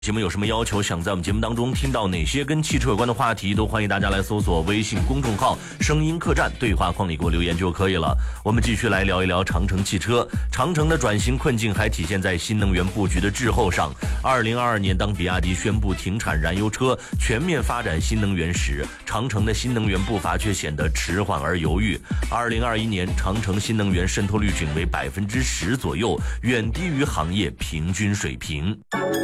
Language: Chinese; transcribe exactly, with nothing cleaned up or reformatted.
节目有什么要求，想在我们节目当中听到哪些跟汽车有关的话题，都欢迎大家来搜索微信公众号声音客栈，对话框里给我留言就可以了。我们继续来聊一聊长城汽车。长城的转型困境还体现在新能源布局的滞后上。二零二二年当比亚迪宣布停产燃油车，全面发展新能源时，长城的新能源步伐却显得迟缓而犹豫。二零二一年长城新能源渗透率仅为百分之十左右，远低于行业平均水平。